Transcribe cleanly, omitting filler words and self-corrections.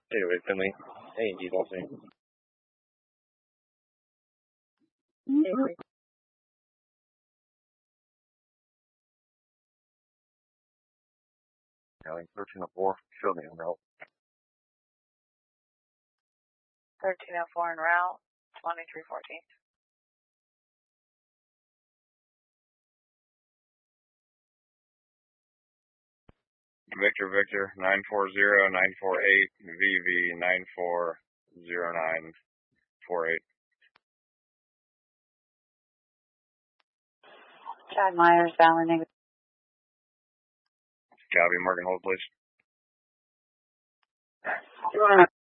Anyway, Finley, A&D's all same. Counting 1304, show me en route. 1304 en route, 2314. Victor, 940948, VV 940948. Chad Myers, Valley negative. Copy, Morgan, hold please.